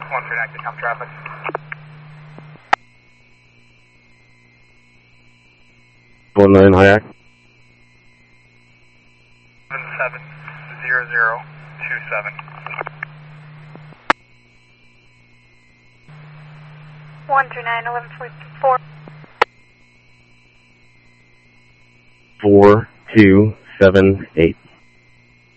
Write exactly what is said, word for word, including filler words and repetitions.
one three nine, come traffic. one nine, Hayak. seven seven zero zero two seven. one three nine, eleven forty-four. four two seven eight.